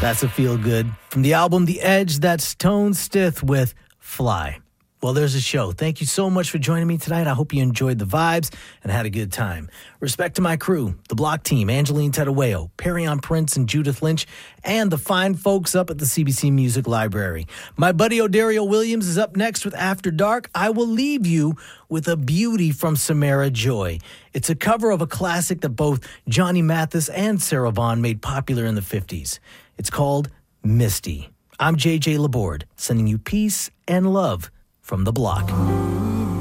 That's a feel good. From the album The Edge, that's Tone Stith with Fly. Well, there's a show. Thank you so much for joining me tonight. I hope you enjoyed the vibes and had a good time. Respect to my crew, the Block team, Angeline Tedaweo, Perrion Prince and Judith Lynch, and the fine folks up at the CBC Music Library. My buddy Odario Williams is up next with After Dark. I will leave you with a beauty from Samara Joy. It's a cover of a classic that both Johnny Mathis and Sarah Vaughan made popular in the 50s. It's called Misty. I'm JJ Laborde, sending you peace and love from the Block.